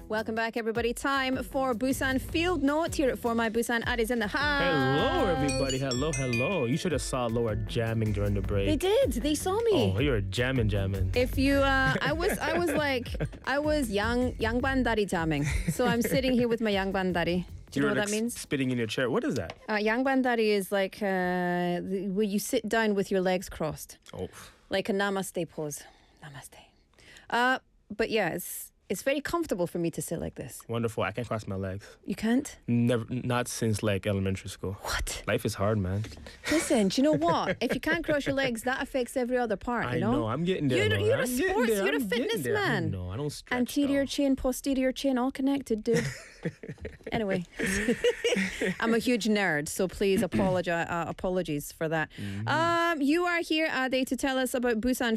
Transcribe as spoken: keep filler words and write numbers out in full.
Welcome back, everybody. Time for Busan Field Note here at For My Busan. Adi's in the house. Hello, everybody. Hello, hello. You should have saw Laura jamming during the break. They did. They saw me. Oh, you were jamming, jamming. If you, uh, I was, I was like, I was yang yangbandari jamming. So I'm sitting here with my yangbandari. Do you, you know what like that means? Spitting in your chair. What is that? Uh, yangbandari is like uh, the, where you sit down with your legs crossed. Oh. Like a namaste pose. Namaste. Uh, but yeah, it's it's very comfortable for me to sit like this. Wonderful. I can't cross my legs. You can't? Never, not since like elementary school. What? Life is hard, man. Listen, do you know what? If you can't cross your legs, that affects every other part, you know? I know. I'm getting there. You're, man. you're a I'm getting sports, there. you're a I'm getting fitness there. man. No, I don't stretch. Anterior though. chain, posterior chain, all connected, dude. Anyway, I'm a huge nerd, so please apologize. Uh, apologies for that. Mm-hmm. Um, you are here, Ade, to tell us about Busan